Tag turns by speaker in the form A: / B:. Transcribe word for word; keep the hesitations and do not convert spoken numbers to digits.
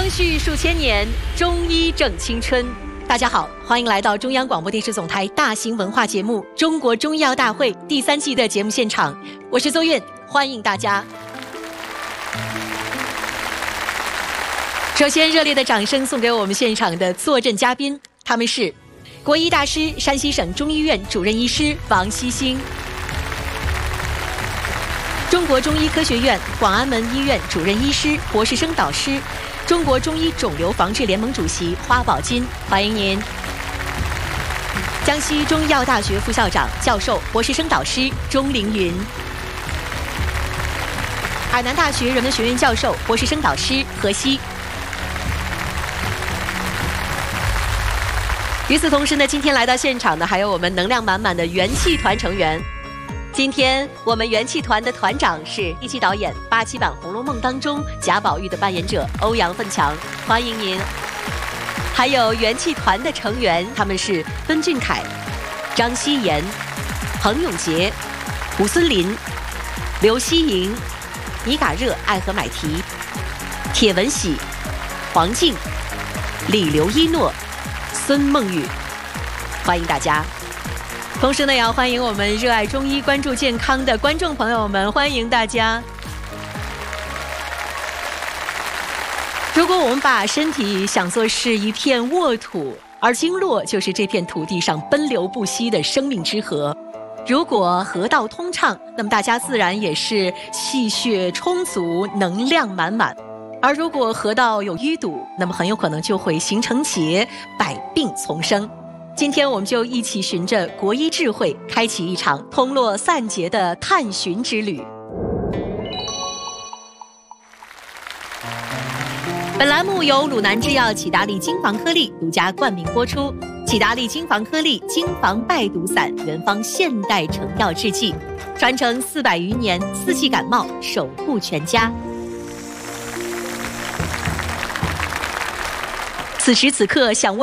A: 相续数千年，中医正青春。大家好，欢迎来到中央广播电视总台大型文化节目《中国中医药大会》第三季的节目现场，我是邹苑，欢迎大家。首先，热烈的掌声送给我们现场的坐镇嘉宾，他们是国医大师、山西省中医院主任医师王希星，中国中医科学院广安门医院主任医师、博士生导师，中国中医肿瘤防治联盟主席花宝金，欢迎您。江西中医药大学副校长、教授、博士生导师钟凌云，海南大学人文学院教授、博士生导师何希。与此同时呢，今天来到现场的还有我们能量满满的元气团成员。今天我们元气团的团长是一期导演八七版《红楼梦》当中贾宝玉的扮演者欧阳奋强，欢迎您。还有元气团的成员，他们是温俊凯、张希妍、彭永杰、吴孙林、刘希莹、尼嘎热、爱和买提、铁文喜、黄静、李刘一诺、孙梦雨，欢迎大家。同时呢，也要欢迎我们热爱中医、关注健康的观众朋友们，欢迎大家。如果我们把身体想作是一片沃土，而经络就是这片土地上奔流不息的生命之河，如果河道通畅，那么大家自然也是气血充足，能量满满。而如果河道有淤堵，那么很有可能就会形成结，百病丛生。今天我们就一起循着国医智慧，开启一场通络散结的探寻之旅。本栏目由鲁南制药启达利金防颗粒独家冠名播出。启达利金防颗粒金防败毒散，原方现代成药制剂，传承四百余年，四季感冒守护全家。此时此刻，想问